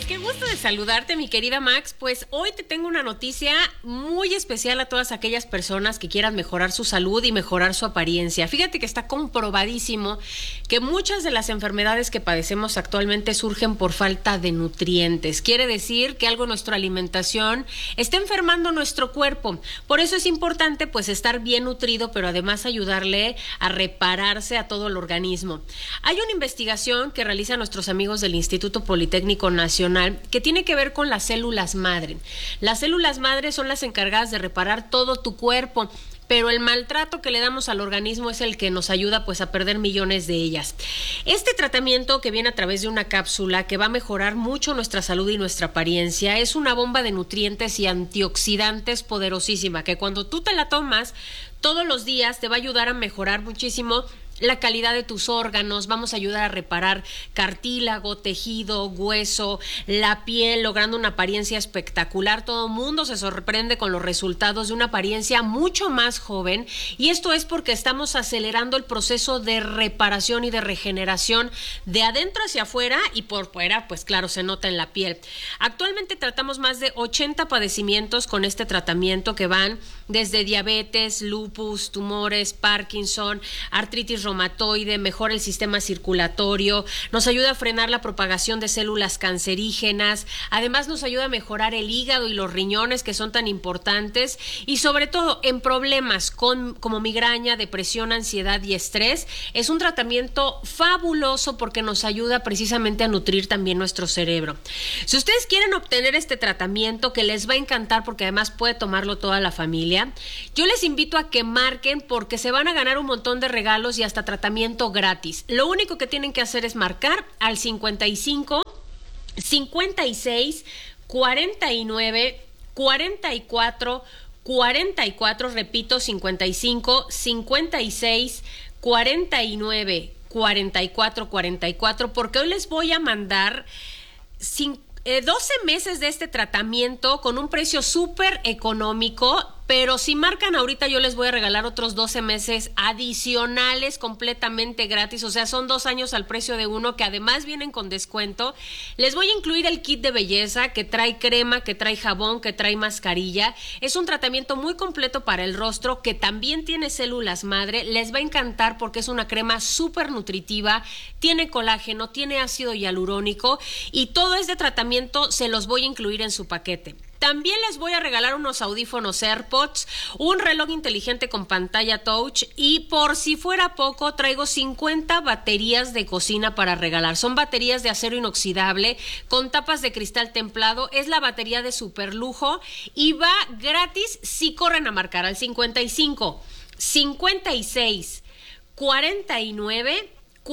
qué gusto de saludarte, mi querida Max. Pues hoy te tengo una noticia muy especial a todas aquellas personas que quieran mejorar su salud y mejorar su apariencia. Fíjate que está comprobadísimo que muchas de las enfermedades que padecemos actualmente surgen por falta de nutrientes. Quiere decir que algo en nuestra alimentación está enfermando nuestro cuerpo. Por eso es importante pues estar bien nutrido, pero además ayudarle a repararse a todo el organismo. Hay una investigación que realizan nuestros amigos del Instituto Politécnico Nacional que tiene que ver con las células madre. Las células madre son las encargadas de reparar todo tu cuerpo, pero el maltrato que le damos al organismo es el que nos ayuda pues a perder millones de ellas. Este tratamiento que viene a través de una cápsula que va a mejorar mucho nuestra salud y nuestra apariencia es una bomba de nutrientes y antioxidantes poderosísima que cuando tú te la tomas todos los días te va a ayudar a mejorar muchísimo la calidad de tus órganos, vamos a ayudar a reparar cartílago, tejido, hueso, la piel, logrando una apariencia espectacular. Todo el mundo se sorprende con los resultados de una apariencia mucho más joven, y esto es porque estamos acelerando el proceso de reparación y de regeneración de adentro hacia afuera, y por fuera, pues claro, se nota en la piel. Actualmente tratamos más de 80 padecimientos con este tratamiento que van desde diabetes, lupus, tumores, Parkinson, artritis reumatoide, mejora el sistema circulatorio, nos ayuda a frenar la propagación de células cancerígenas, además nos ayuda a mejorar el hígado y los riñones que son tan importantes, y sobre todo en problemas como migraña, depresión, ansiedad y estrés. Es un tratamiento fabuloso porque nos ayuda precisamente a nutrir también nuestro cerebro. Si ustedes quieren obtener este tratamiento, que les va a encantar porque además puede tomarlo toda la familia, yo les invito a que marquen porque se van a ganar un montón de regalos y hasta tratamiento gratis. Lo único que tienen que hacer es marcar al 55 56 49 44 44, repito, 55 56 49 44 44, porque hoy les voy a mandar 12 meses de este tratamiento con un precio súper económico. Pero si marcan ahorita, yo les voy a regalar otros 12 meses adicionales completamente gratis. O sea, son 2 años al precio de uno, que además vienen con descuento. Les voy a incluir el kit de belleza que trae crema, que trae jabón, que trae mascarilla. Es un tratamiento muy completo para el rostro que también tiene células madre. Les va a encantar porque es una crema súper nutritiva, tiene colágeno, tiene ácido hialurónico, y todo este tratamiento se los voy a incluir en su paquete. También les voy a regalar unos audífonos AirPods, un reloj inteligente con pantalla touch, y por si fuera poco, traigo 50 baterías de cocina para regalar. Son baterías de acero inoxidable con tapas de cristal templado. Es la batería de super lujo y va gratis si corren a marcar al 55 56 49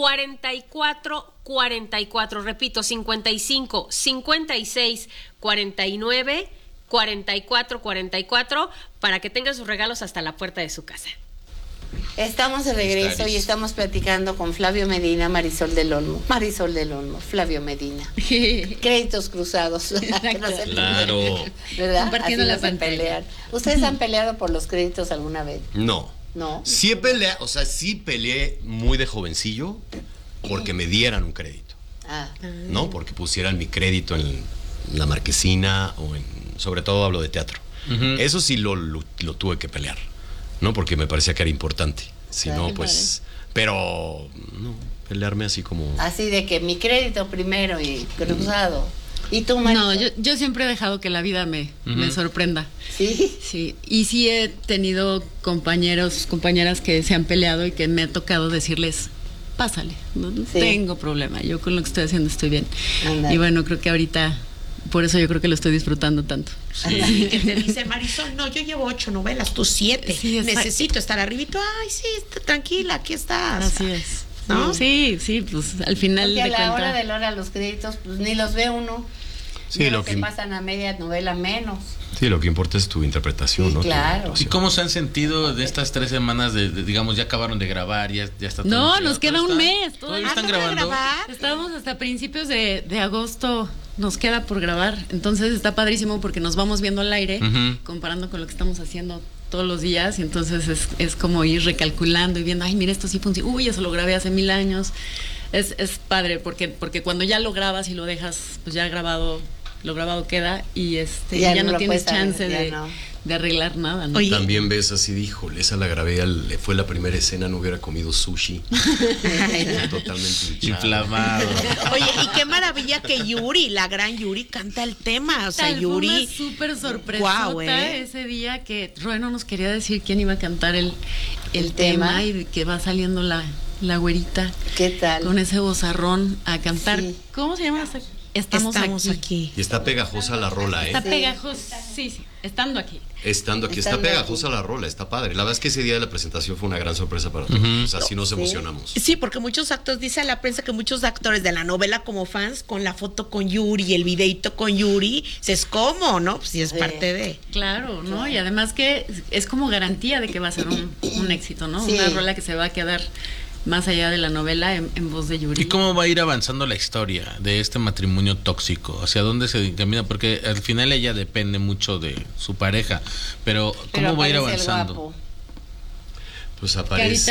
44 44, repito, 55 56 49 44 44, para que tengan sus regalos hasta la puerta de su casa. Estamos de regreso y estamos platicando con Flavio Medina, Marisol del Olmo, Flavio Medina. Créditos cruzados. Claro. ¿Verdad? Compartiendo así la pantalla. ¿Ustedes han peleado por los créditos alguna vez? No. ¿No? Sí peleé muy de jovencillo porque me dieran un crédito. ¿No? Porque pusieran mi crédito en la marquesina o sobre todo hablo de teatro. Uh-huh. Eso sí lo tuve que pelear, ¿no? Porque me parecía que era importante. Si no, pues... Pero, no, pelearme así como... Así de que mi crédito primero y cruzado. ¿Y tú, Marisol? No, yo siempre he dejado que la vida me sorprenda. ¿Sí? Sí, y sí he tenido compañeras que se han peleado y que me ha tocado decirles, pásale, no tengo problema, yo con lo que estoy haciendo estoy bien. Andale. Y bueno, creo que ahorita, por eso yo creo que lo estoy disfrutando tanto. Sí, que te dice Marisol, no, yo llevo 8 novelas, tú 7. Sí, necesito estar arribito. Ay, sí, tranquila, aquí estás. Así es. ¿No? Sí, pues al final porque a la hora de la hora los créditos, pues ni los ve uno. Sí, lo que pasan a media novela menos. Sí, lo que importa es tu interpretación, ¿no? Claro. ¿Y cómo se han sentido de estas 3 semanas de digamos, ya acabaron de grabar, ya está todo? No, nos queda un mes. ¿Todavía están grabando? Estamos hasta principios de agosto, nos queda por grabar. Entonces está padrísimo porque nos vamos viendo al aire, comparando con lo que estamos haciendo todos los días, y entonces es como ir recalculando y viendo, ay, mira, esto sí funciona, uy, eso lo grabé hace 1000 años. es padre porque cuando ya lo grabas y lo dejas, pues ya grabado, lo grabado queda y ya no tienes chance de arreglar nada, ¿no? Oye, también ves así, híjole, esa la grabé, fue la primera escena, no hubiera comido sushi. Totalmente inflamado. Oye, y qué maravilla que Yuri, la gran Yuri, canta el tema. O sea, Yuri. Fue súper sorpresota ese día que Roy no nos quería decir quién iba a cantar el tema y que va saliendo la güerita. ¿Qué tal? Con ese vozarrón a cantar. Sí. ¿Cómo se llama? Estamos aquí. Y está pegajosa la rola, Está pegajosa, sí. Estando aquí. Está pegajosa la rola, está padre. La verdad es que ese día de la presentación fue una gran sorpresa para todos. O sea, sí nos emocionamos. Sí, porque muchos actores, dice la prensa que muchos actores de la novela como fans, con la foto con Yuri, el videito con Yuri, es como, ¿no? Pues sí, es parte de. Claro, ¿no? Y además que es como garantía de que va a ser un éxito, ¿no? Sí. Una rola que se va a quedar más allá de la novela en voz de Yuri. ¿Y cómo va a ir avanzando la historia de este matrimonio tóxico? ¿Hacia dónde se encamina? Porque al final ella depende mucho de su pareja, pero ¿cómo va a ir avanzando? Pues aparece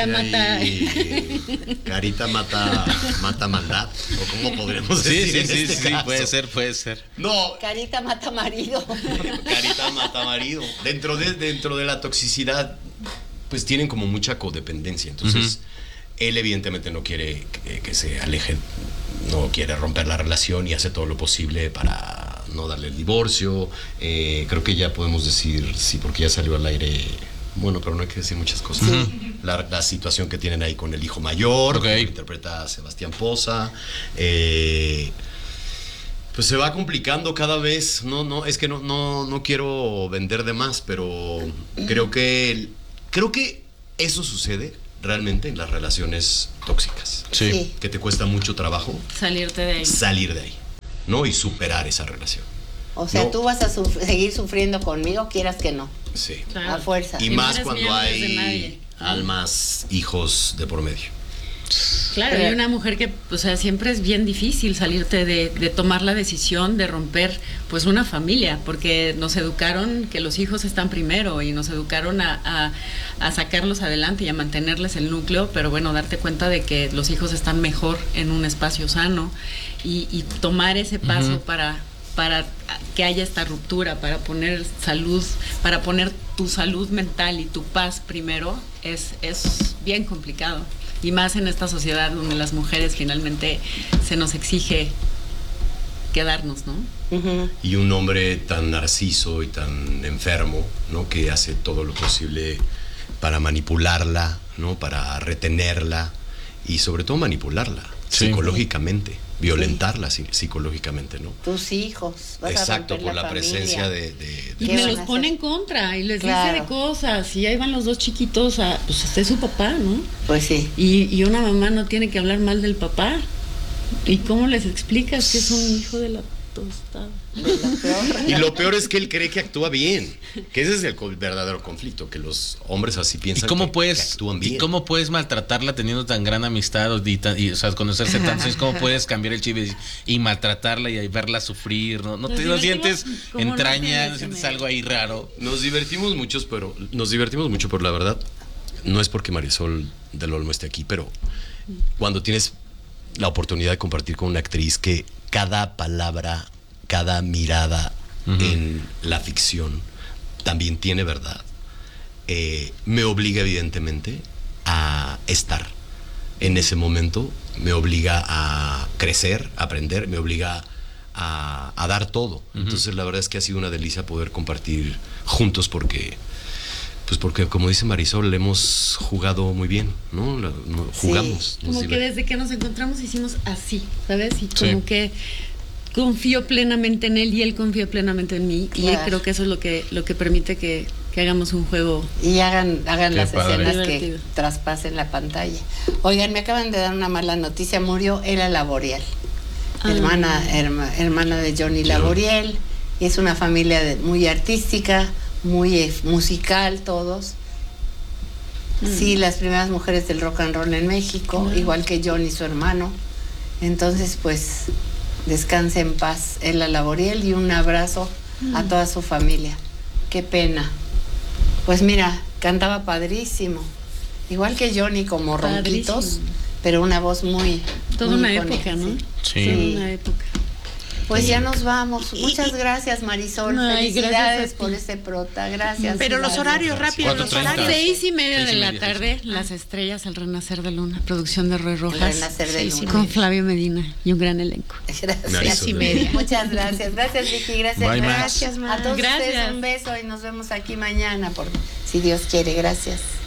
Carita mata maldad, o cómo podríamos decir. Sí, puede ser. No. Carita mata marido. Carita mata marido. Dentro de la toxicidad, pues tienen como mucha codependencia, entonces él evidentemente no quiere que se alejen, no quiere romper la relación y hace todo lo posible para no darle el divorcio. Creo que ya podemos decir, sí, porque ya salió al aire, bueno, pero no hay que decir muchas cosas. La situación que tienen ahí con el hijo mayor, que interpreta a Sebastián Poza. Pues se va complicando cada vez. Es que no quiero vender de más, pero creo que eso sucede realmente en las relaciones tóxicas. Sí. Que te cuesta mucho trabajo salir de ahí, ¿no? Y superar esa relación. O sea, tú vas a seguir sufriendo conmigo, quieras que no. Sí. Claro. A fuerza. Y más cuando hay almas, hijos de por medio. Claro, y una mujer que, o sea, siempre es bien difícil salirte de tomar la decisión de romper, pues, una familia, porque nos educaron que los hijos están primero y nos educaron a sacarlos adelante y a mantenerles el núcleo, pero bueno, darte cuenta de que los hijos están mejor en un espacio sano y tomar ese paso para que haya esta ruptura, para poner tu salud mental y tu paz primero, es bien complicado. Y más en esta sociedad donde las mujeres finalmente se nos exige quedarnos, ¿no? Y un hombre tan narciso y tan enfermo, ¿no? Que hace todo lo posible para manipularla, ¿no? Para retenerla y sobre todo manipularla psicológicamente, violentarla psicológicamente, ¿no? Tus hijos. Exacto, por la presencia de y me los pone en contra y les dice de cosas y ahí van los dos chiquitos pues este es su papá, ¿no? Pues sí. Y una mamá no tiene que hablar mal del papá. ¿Y cómo les explicas que es un hijo de la tostada? Y lo peor es que él cree que actúa bien, que ese es el verdadero conflicto, que los hombres así piensan que actúan bien. ¿Y cómo puedes maltratarla teniendo tan gran amistad y o sea, conocerse tanto? ¿Cómo puedes cambiar el chip y maltratarla y verla sufrir? ¿No sientes entraña, no sientes algo ahí raro? Nos divertimos mucho, pero la verdad no es porque Marisol del Olmo esté aquí, pero cuando tienes la oportunidad de compartir con una actriz que cada palabra, cada mirada en la ficción también tiene verdad, me obliga evidentemente a estar en ese momento, me obliga a crecer, a aprender, me obliga a dar todo. Entonces la verdad es que ha sido una delicia poder compartir juntos porque como dice Marisol, hemos jugado muy bien, ¿no? Jugamos. Como que desde que nos encontramos hicimos así, ¿sabes? Y como que confío plenamente en él y él confía plenamente en mí. Claro. Y creo que eso es lo que permite que hagamos un juego. Y hagan las escenas que traspasen la pantalla. Oigan, me acaban de dar una mala noticia. Murió Ela Laboriel, hermana de Johnny Laboriel. Es una familia muy artística, muy musical todos. Sí, las primeras mujeres del rock and roll en México, igual que Johnny, su hermano. Entonces, pues, descanse en paz Ela Laboriel y un abrazo a toda su familia. Qué pena. Pues mira, cantaba padrísimo. Igual que Johnny, como ronquitos, pero una voz muy, Toda una época, ¿no? Sí. Toda una época. Pues ya nos vamos. Muchas gracias, Marisol. Felicidades por este prota. Gracias. Pero los horarios, rápido, los 4:30. horarios. 6:30 de la tarde, Las Estrellas, El Renacer de Luna, producción de Roy Rojas. El Renacer de Luna. Con Flavio Medina y un gran elenco. Gracias. 6:30. Muchas gracias. Gracias, Vicky. Gracias. Bye, Max. Gracias, Max. A todos ustedes un beso y nos vemos aquí mañana, si Dios quiere. Gracias.